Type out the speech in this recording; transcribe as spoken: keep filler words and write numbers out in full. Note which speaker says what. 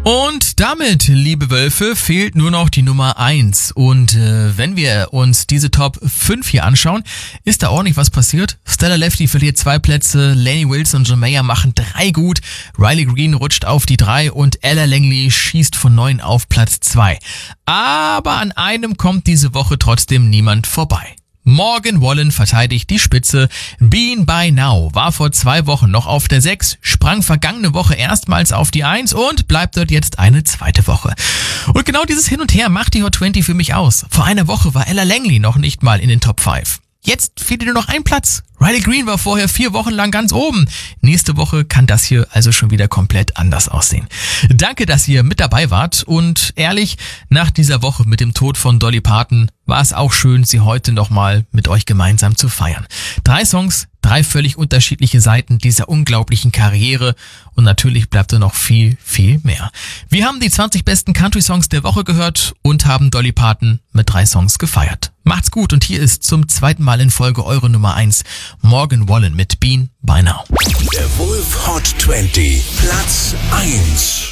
Speaker 1: Und damit, liebe Wölfe, fehlt nur noch die Nummer eins. Und äh, wenn wir uns diese Top fünf hier anschauen, ist da ordentlich was passiert. Stella Lefty verliert zwei Plätze, Lainey Wilson und John Mayer machen drei gut, Riley Green rutscht auf die drei und Ella Langley schießt von neun auf Platz zwei. Aber an einem kommt diese Woche trotzdem niemand vorbei. Morgan Wallen verteidigt die Spitze. Being by Now war vor zwei Wochen noch auf der sechs, sprang vergangene Woche erstmals auf die eins und bleibt dort jetzt eine zweite Woche. Und genau dieses Hin und Her macht die Hot zwanzig für mich aus. Vor einer Woche war Ella Langley noch nicht mal in den Top fünf. Jetzt fehlt nur noch ein Platz. Riley Green war vorher vier Wochen lang ganz oben. Nächste Woche kann das hier also schon wieder komplett anders aussehen. Danke, dass ihr mit dabei wart und ehrlich, nach dieser Woche mit dem Tod von Dolly Parton war es auch schön, sie heute nochmal mit euch gemeinsam zu feiern. Drei Songs, drei völlig unterschiedliche Seiten dieser unglaublichen Karriere und natürlich bleibt da noch viel, viel mehr. Wir haben die zwanzig besten Country-Songs der Woche gehört und haben Dolly Parton mit drei Songs gefeiert. Macht's gut und hier ist zum zweiten Mal in Folge eure Nummer eins, Morgan Wallen mit Being by Now.
Speaker 2: Der Wolf Hot zwanzig, Platz eins.